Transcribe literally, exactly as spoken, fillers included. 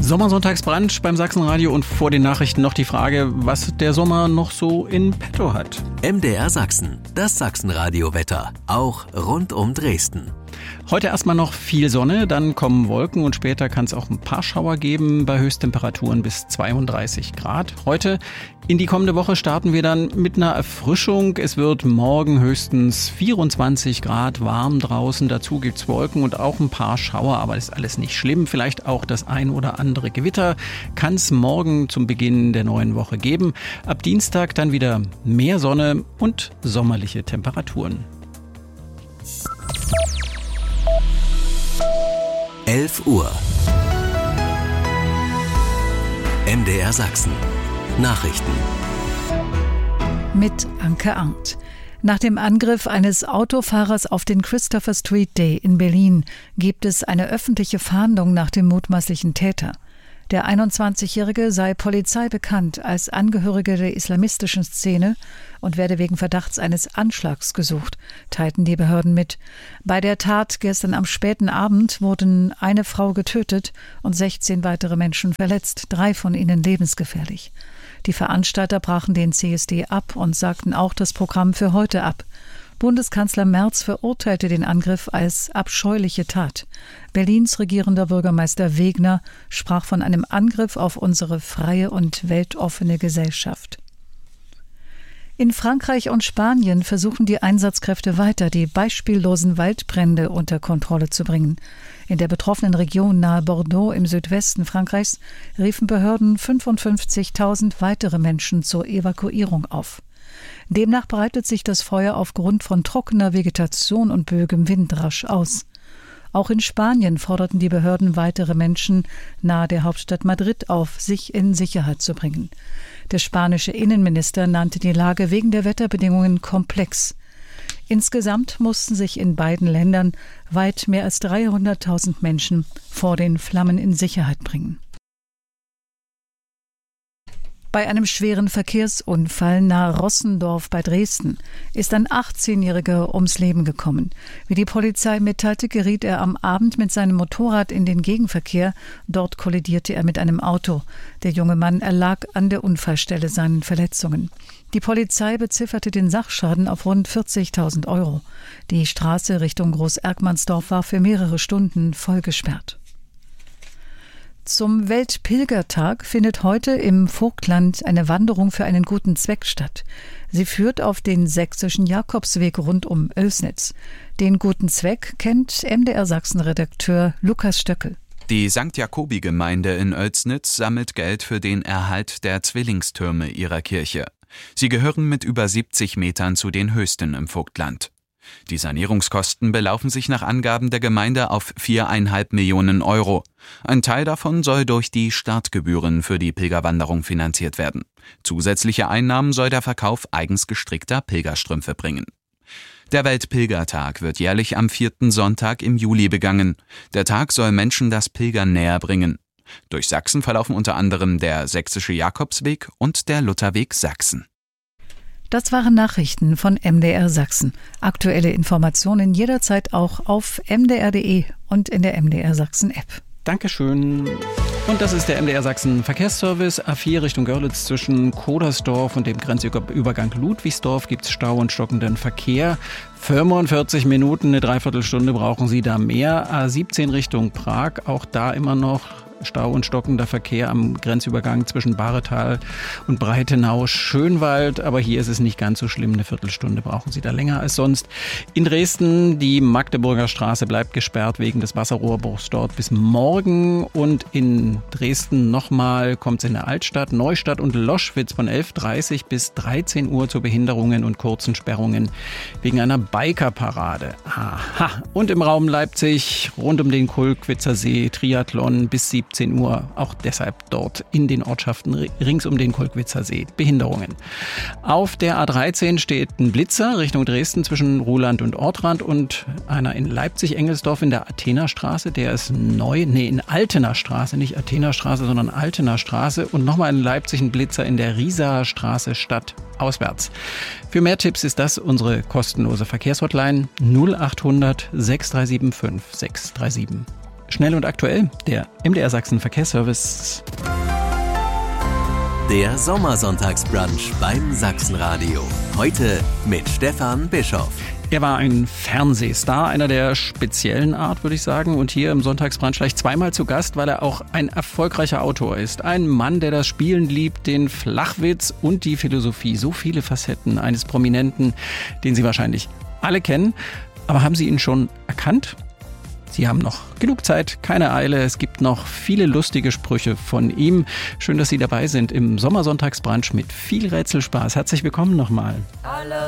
Sommersonntagsbrunch beim Sachsenradio und vor den Nachrichten noch die Frage, was der Sommer noch so in petto hat. M D R Sachsen, das Sachsenradio-Wetter, auch rund um Dresden. Heute erstmal noch viel Sonne, dann kommen Wolken und später kann es auch ein paar Schauer geben bei Höchsttemperaturen bis zweiunddreißig Grad. Heute in die kommende Woche starten wir dann mit einer Erfrischung. Es wird morgen höchstens vierundzwanzig Grad warm draußen. Dazu gibt's Wolken und auch ein paar Schauer, aber das ist alles nicht schlimm. Vielleicht auch das ein oder andere Gewitter kann es morgen zum Beginn der neuen Woche geben. Ab Dienstag dann wieder mehr Sonne und sommerliche Temperaturen. elf Uhr. M D R Sachsen. Nachrichten. Mit Anke Arndt. Nach dem Angriff eines Autofahrers auf den Christopher Street Day in Berlin gibt es eine öffentliche Fahndung nach dem mutmaßlichen Täter. Der einundzwanzigjährige sei Polizei bekannt als Angehöriger der islamistischen Szene und werde wegen Verdachts eines Anschlags gesucht, teilten die Behörden mit. Bei der Tat gestern am späten Abend wurden eine Frau getötet und sechzehn weitere Menschen verletzt, drei von ihnen lebensgefährlich. Die Veranstalter brachen den C S D ab und sagten auch das Programm für heute ab. Bundeskanzler Merz verurteilte den Angriff als abscheuliche Tat. Berlins regierender Bürgermeister Wegner sprach von einem Angriff auf unsere freie und weltoffene Gesellschaft. In Frankreich und Spanien versuchen die Einsatzkräfte weiter, die beispiellosen Waldbrände unter Kontrolle zu bringen. In der betroffenen Region nahe Bordeaux im Südwesten Frankreichs riefen Behörden fünfundfünfzigtausend weitere Menschen zur Evakuierung auf. Demnach breitet sich das Feuer aufgrund von trockener Vegetation und böigem Wind rasch aus. Auch in Spanien forderten die Behörden weitere Menschen nahe der Hauptstadt Madrid auf, sich in Sicherheit zu bringen. Der spanische Innenminister nannte die Lage wegen der Wetterbedingungen komplex. Insgesamt mussten sich in beiden Ländern weit mehr als dreihunderttausend Menschen vor den Flammen in Sicherheit bringen. Bei einem schweren Verkehrsunfall nahe Rossendorf bei Dresden ist ein achtzehnjähriger ums Leben gekommen. Wie die Polizei mitteilte, geriet er am Abend mit seinem Motorrad in den Gegenverkehr. Dort kollidierte er mit einem Auto. Der junge Mann erlag an der Unfallstelle seinen Verletzungen. Die Polizei bezifferte den Sachschaden auf rund vierzigtausend Euro. Die Straße Richtung Groß-Erkmannsdorf war für mehrere Stunden vollgesperrt. Zum Weltpilgertag findet heute im Vogtland eine Wanderung für einen guten Zweck statt. Sie führt auf den sächsischen Jakobsweg rund um Oelsnitz. Den guten Zweck kennt M D R Sachsen-Redakteur Lukas Stöckel. Die Sankt Jakobi-Gemeinde in Oelsnitz sammelt Geld für den Erhalt der Zwillingstürme ihrer Kirche. Sie gehören mit über siebzig Metern zu den höchsten im Vogtland. Die Sanierungskosten belaufen sich nach Angaben der Gemeinde auf viereinhalb Millionen Euro. Ein Teil davon soll durch die Startgebühren für die Pilgerwanderung finanziert werden. Zusätzliche Einnahmen soll der Verkauf eigens gestrickter Pilgerstrümpfe bringen. Der Weltpilgertag wird jährlich am vierten Sonntag im Juli begangen. Der Tag soll Menschen das Pilgern näher bringen. Durch Sachsen verlaufen unter anderem der Sächsische Jakobsweg und der Lutherweg Sachsen. Das waren Nachrichten von M D R Sachsen. Aktuelle Informationen jederzeit auch auf m d r punkt d e und in der M D R Sachsen App. Dankeschön. Und das ist der M D R Sachsen Verkehrsservice. A vier Richtung Görlitz zwischen Kodersdorf und dem Grenzübergang Ludwigsdorf gibt es Stau und stockenden Verkehr. fünfundvierzig Minuten, eine Dreiviertelstunde brauchen Sie da mehr. A siebzehn Richtung Prag, auch da immer noch Stau und stockender Verkehr am Grenzübergang zwischen Bahretal und Breitenau-Schönwald. Aber hier ist es nicht ganz so schlimm. Eine Viertelstunde brauchen Sie da länger als sonst. In Dresden, die Magdeburger Straße bleibt gesperrt wegen des Wasserrohrbruchs dort bis morgen. Und in Dresden nochmal kommt es in der Altstadt, Neustadt und Loschwitz von elf Uhr dreißig bis dreizehn Uhr zu Behinderungen und kurzen Sperrungen wegen einer Bikerparade. Aha. Und im Raum Leipzig rund um den Kulkwitzer See Triathlon bis siebzehn Uhr, auch deshalb dort in den Ortschaften rings um den Kulkwitzer See Behinderungen. Auf der A dreizehn steht ein Blitzer Richtung Dresden zwischen Ruhland und Ortrand und einer in Leipzig-Engelsdorf in der Athenerstraße, der ist neu, nee, in Altener Straße, nicht Athenerstraße, sondern Altener Straße und nochmal in Leipzig ein Blitzer in der Riesaer Straße Stadt auswärts. Für mehr Tipps ist das unsere kostenlose Verkehrshotline null achthundert sechs drei sieben fünf sechs drei sieben. Schnell und aktuell, der M D R Sachsen Verkehrsservice. Der Sommersonntagsbrunch beim Sachsenradio. Heute mit Stefan Bischoff. Er war ein Fernsehstar, einer der speziellen Art, würde ich sagen. Und hier im Sonntagsbrunch gleich zweimal zu Gast, weil er auch ein erfolgreicher Autor ist. Ein Mann, der das Spielen liebt, den Flachwitz und die Philosophie. So viele Facetten eines Prominenten, den Sie wahrscheinlich alle kennen. Aber haben Sie ihn schon erkannt? Sie haben noch genug Zeit, keine Eile. Es gibt noch viele lustige Sprüche von ihm. Schön, dass Sie dabei sind im Sommersonntagsbrunch mit viel Rätselspaß. Herzlich willkommen nochmal.